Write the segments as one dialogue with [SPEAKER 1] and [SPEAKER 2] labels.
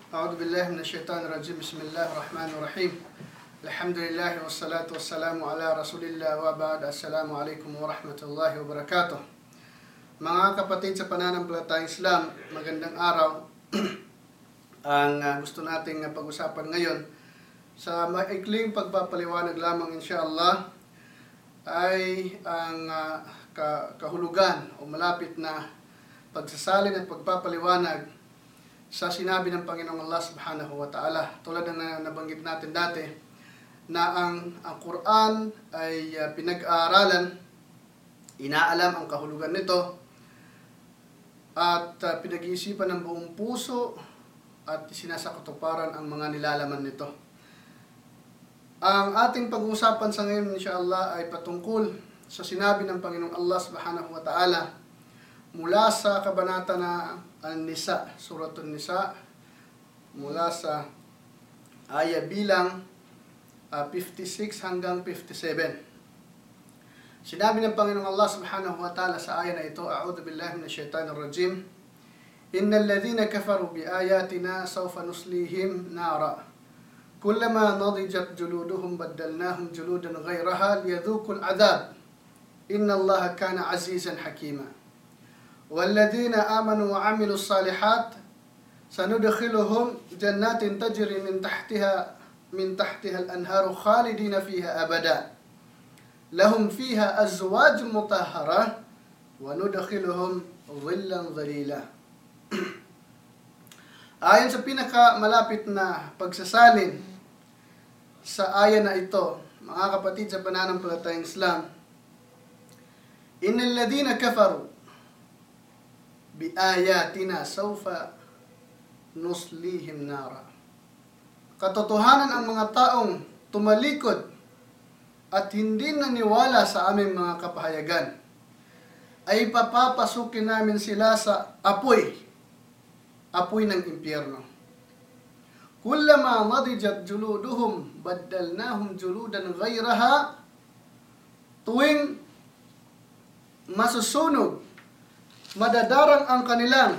[SPEAKER 1] A'udzu billahi minasyaitonir rajim. Bismillahirrahmanirrahim. Alhamdulillah wassalatu wassalamu ala Rasulillah wa ba'd. Assalamualaikum warahmatullahi wabarakatuh. Mga kapatid sa pananampalatayang Islam, magandang araw. Ang gusto nating pag-usapan ngayon sa maikling pagpapaliwanag lamang insyaallah ay ang kahulugan o malapit na pagsasalin at pagpapaliwanag sa sinabi ng Panginoong Allah Subhanahu wa Ta'ala. Tulad na nabanggit natin dati na ang Quran ay pinag-aaralan, inaalam ang kahulugan nito at pinag-iisipan ng buong puso at sinasakatuparan ang mga nilalaman nito. Ang ating pag-uusapan sa ngayon insyaAllah ay patungkol sa sinabi ng Panginoong Allah Subhanahu wa Ta'ala mula sa kabanata na An-Nisa, Suratun Nisa, mula sa aya bilang 56 hanggang 57. Sinabi ng Panginoong Allah Subhanahu wa Ta'ala sa aya na ito, A'udhu billahi minasyaitanir rajim, Innal ladhina kafaru bi ayatina sawfa nuslihim nara. Kullama nadijat juluduhum baddalnahum juludan ghayraha liyadhuqul adhab. Innallaha kana azizan hakima. وَالَّذِينَ آمَنُوا وَعَمِلُوا الصَّالِحَاتِ سَنُدْخِلُهُمْ جَنَّاتٍ تَجْرِي مِنْ تحتها الْأَنْهَارُ خَالِدِينَ فِيهَا أَبَدًا لَهُمْ فِيهَا أَزْوَاجٌ مُطَهَّرَةٌ وَنُدْخِلُهُمْ ظِلًّا ظَلِيلًا. Ayon sa pinakamalapit na pagsasalin sa aya na ito, mga kapatid sa pananampalatayang Islam, Innal ladhina kafaru biayatina sawfa nuslihim nara. Katotohanan ang mga taong tumalikod at hindi naniwala sa aming mga kapahayagan ay papapasukin namin sila sa apoy ng impyerno. Kullama nadijat juluduhum baddalnahum juludan ghayraha. Tuwing masusunog, madadarang ang kanilang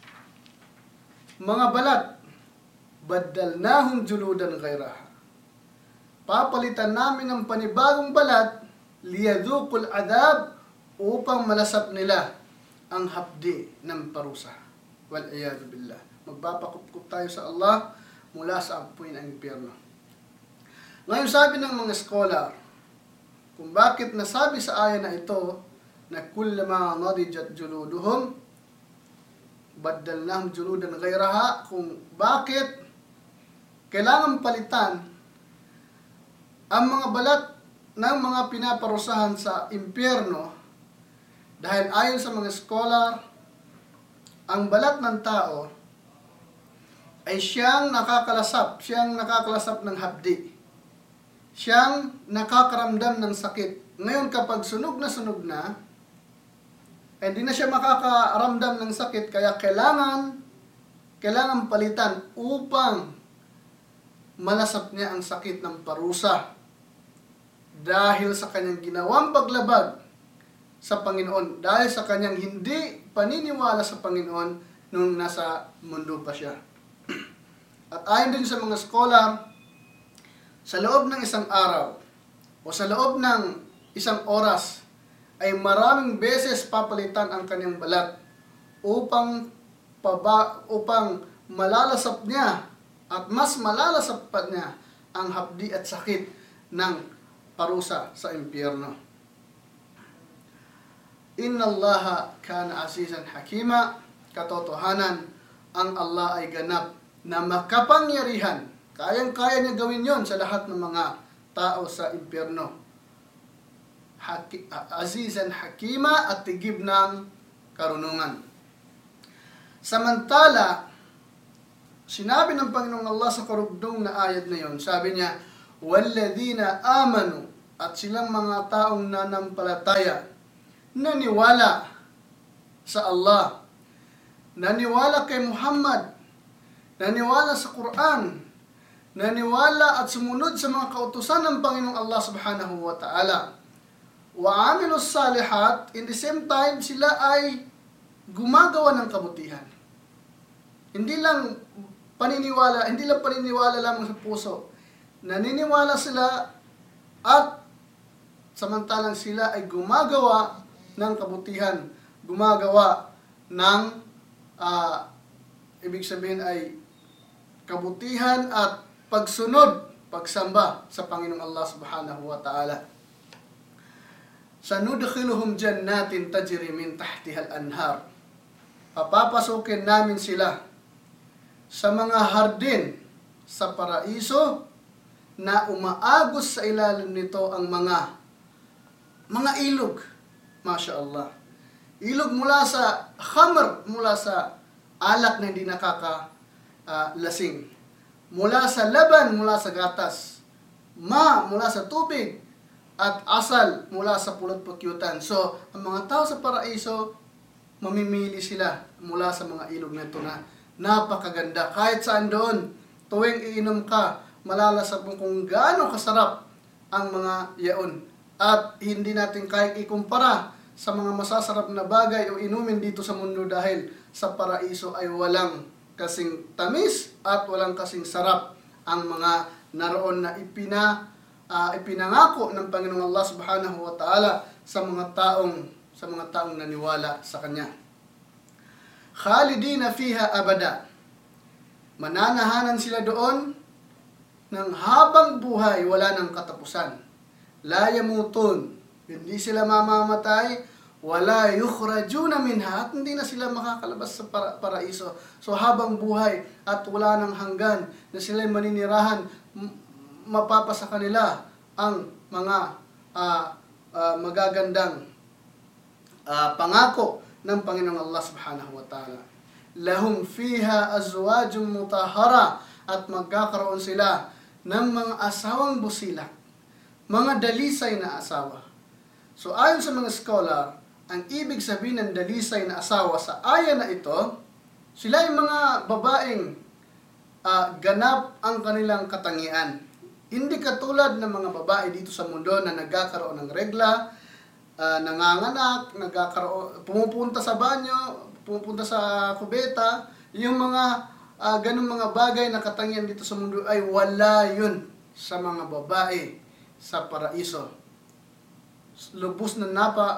[SPEAKER 1] mga balat, baddalnahum juludan ghayraha. Papalitan namin ng panibagong balat, liyadhuqul adhab, upang malasap nila ang hapdi ng parusa. Wal iyadu billah. Magpapakupkup tayo sa Allah mula sa apoy ng impyerno. Ngayon sabi ng mga scholar, kung bakit nasabi sa aya na ito na kullama nadijat juluduhum baddalnahum juludan ghayraha, kung bakit kailangan palitan ang mga balat ng mga pinaparusahan sa impyerno, dahil ayon sa mga scholar, ang balat ng tao ay siyang nakakalasap ng hapdi, siyang nakakaramdam ng sakit. Ngayon kapag sunog na, hindi na siya makakaramdam ng sakit, kaya kailangan palitan upang malasap niya ang sakit ng parusa dahil sa kanyang ginawang paglabag sa Panginoon, dahil sa kanyang hindi paniniwala sa Panginoon nung nasa mundo pa siya. At ayon din sa mga scholar, sa loob ng isang araw o sa loob ng isang oras ay maraming beses papalitan ang kanyang balat upang malalasap niya at mas malalasap pa niya ang hapdi at sakit ng parusa sa impyerno. Innallaha kana azizan hakima. Katotohanan, ang Allah ay ganap na makapangyarihan. Kayang-kaya niya gawin yon sa lahat ng mga tao sa impyerno. Azizan hakima, at tigib ng karunungan. Samantala, sinabi ng Panginoong Allah sa karugdong na ayat na yon, sabi niya, Walladhina amanu, at silang mga taong nanampalataya, naniwala sa Allah, naniwala kay Muhammad, naniwala sa Quran, naniwala at sumunod sa mga kautusan ng Panginoong Allah Subhanahu wa Ta'ala. Wa amilus salihat, in the same time sila ay gumagawa ng kabutihan. Hindi lang paniniwala, hindi lang paniniwala lamang sa puso. Naniniwala sila at samantalang sila ay gumagawa ng kabutihan, gumagawa ng ibig sabihin ay kabutihan at pagsunod, pagsamba sa Panginoong Allah Subhanahu wa Ta'ala. Sanudkhiluhum jannatin tajri min tahtiha al-anhar. Papapasukin namin sila sa mga hardin sa paraiso na umaagos sa ilalim nito ang mga ilog. Masya Allah. Ilog mula sa khamr, mula sa alak na hindi nakakalasing. Mula sa laban, mula sa gatas. Mula sa tubig. At asal mula sa pulot pukyutan. So, ang mga tao sa paraiso, mamimili sila mula sa mga ilog na ito na napakaganda. Kahit saan doon, tuwing iinom ka, malalasap mo kung gaano kasarap ang mga yaon. At hindi natin kayang ikumpara sa mga masasarap na bagay o inumin dito sa mundo dahil sa paraiso ay walang kasing tamis at walang kasing sarap ang mga naroon na ipinangako ng Panginoong Allah Subhanahu wa Ta'ala sa mga taong naniwala sa Kanya. Khalidina fiha abada. Mananahanan sila doon ng habang buhay, wala ng katapusan. La yamutun, hindi sila mamamatay, wala yukhrajuna minha, at hindi na sila makakalabas sa paraiso. So habang buhay at wala ng hanggan na sila maninirahan, mapapasa kanila ang mga magagandang pangako ng Panginoong Allah Subhanahu wa Ta'ala. Lahum fiha azwajum mutahhara, at magkakaroon sila ng mga asawang busilak, mga dalisay na asawa. So ayon sa mga scholar, ang ibig sabihin ng dalisay na asawa sa aya na ito, sila ay mga babaeng ganap ang kanilang katangian. Hindi katulad ng mga babae dito sa mundo na nagkakaroon ng regla, nanganganak, pumupunta sa banyo, pumupunta sa kubeta. Yung mga ganung mga bagay na katangian dito sa mundo ay wala yun sa mga babae sa paraiso. Lubos na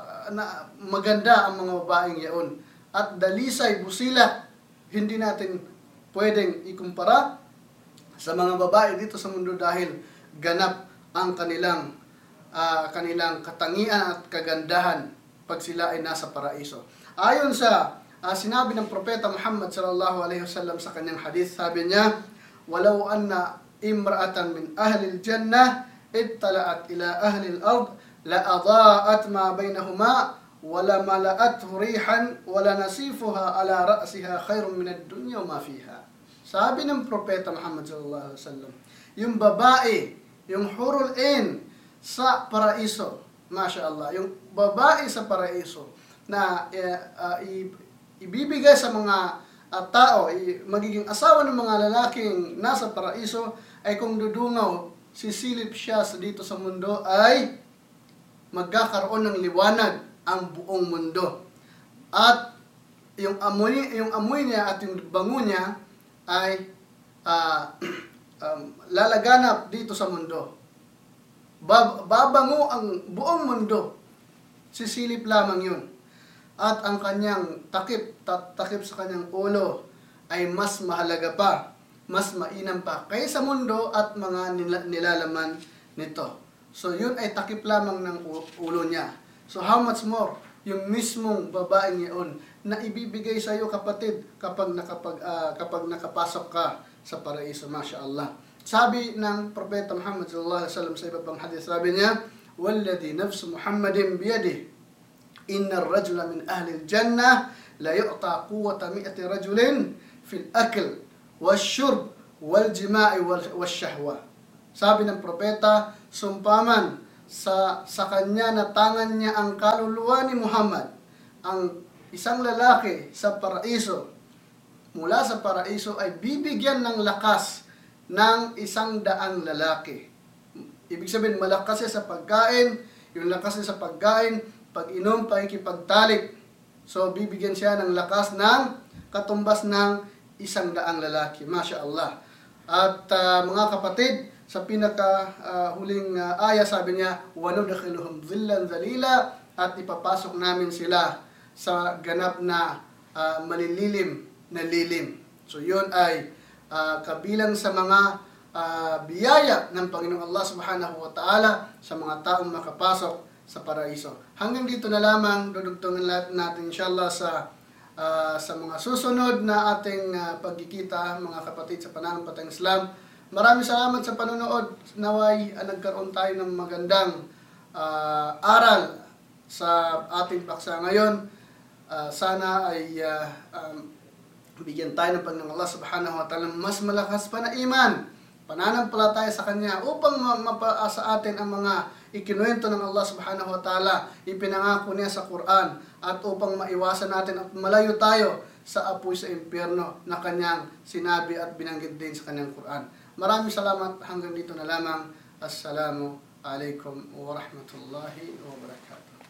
[SPEAKER 1] maganda ang mga babaeng yaon. At dalisay, busila, hindi natin pwedeng ikumpara sa mga babae dito sa mundo dahil ganap ang kanilang katangian at kagandahan pag sila ay nasa paraiso. Ayon sa sinabi ng Propeta Muhammad sallallahu alaihi wasallam sa kanyang hadith, sabi niya, "Walau anna imra'atan min ahli al-jannah ittala'at ila ahli al-ard la adaa'at ma bainahuma wa la mala'athu rihan wa la nasifuha ala ra'siha khairun min ad-dunya wa ma fiha." Sabi ng Propeta Muhammad sallallahu alaihi wasallam, yung babae, yung hurul ain sa paraiso, masya Allah, yung babae sa paraiso na ibibigay sa mga tao, magiging asawa ng mga lalaking nasa paraiso, ay kung dudungaw, sisilip siya dito sa mundo, ay magkakaroon ng liwanag ang buong mundo. At yung amoy niya at yung bango niya ay lalaganap dito sa mundo. Babango ang buong mundo. Sisilip lamang yun. At ang kanyang takip sa kanyang ulo ay mas mahalaga pa, mas mainam pa kaysa mundo at mga nilalaman nito. So yun ay takip lamang ng ulo niya. So how much more yung mismong babaeng yun na ibibigay sa iyo, kapatid, kapag nakapasok ka sa paraiso, masya Allah. Sabi ng Propeta Muhammad sallallahu alaihi wasallam sa iba pang hadith, sabi niya, "Walladhi nafsu Muhammadin biyadihi, inna ar-rajula min ahli al-jannah la yu'ta quwwata mi'ati rajulin fil akl wash-shurb wal-jima'i wash-shahwa." Sabi ng propeta, sumpaman sa kanya na tangan niya ang kaluluwa ni Muhammad, ang isang lalaki sa paraiso, mula sa paraiso ay bibigyan ng lakas ng 100 lalaki. Ibig sabihin, malakas siya sa pagkain, yung lakas niya sa pagkain, pag-inom, pakikipagtalik. So, bibigyan siya ng lakas ng katumbas ng 100 lalaki. Masya Allah. At mga kapatid, sa huling aya sabi niya, وَنُدْخِلُهُمْ ظِلًّا ذَلِيلًا, at ipapasok namin sila sa ganap na malililim na lilim. So yun ay kabilang sa mga biyaya ng Panginoong Allah Subhanahu wa Ta'ala sa mga taong makapasok sa paraiso. Hanggang dito na lamang, dudugtungan natin inshallah sa mga susunod na ating pagkikita, mga kapatid sa pananampalatayang Islam. Maraming salamat sa panonood. Naway nagkaroon tayo ng magandang aral sa ating paksa ngayon. Sana ay bigyan tayo ng Panginoong Allah Subhanahu wa Ta'ala mas malakas pa na iman, pananampalataya sa Kanya, upang mapaasa atin ang mga ikinuwento ng Allah Subhanahu wa Ta'ala, ipinangako niya sa Quran, at upang maiwasan natin at malayo tayo sa apoy sa impyerno na Kanyang sinabi at binanggit din sa Kanyang Quran. Maraming salamat. Hanggang dito na lamang. Assalamu alaikum wa rahmatullahi wa barakatuh.